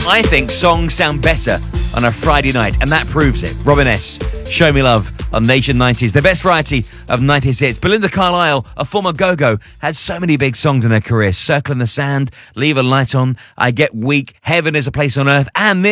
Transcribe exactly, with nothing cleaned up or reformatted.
I think songs sound better on a Friday night, and that proves it. Robin S., Show Me Love on Nation nineties, the best variety of nineties hits. Belinda Carlisle, a former go-go, had so many big songs in her career. Circle in the Sand, Leave a Light On, I Get Weak, Heaven is a Place on Earth, and this.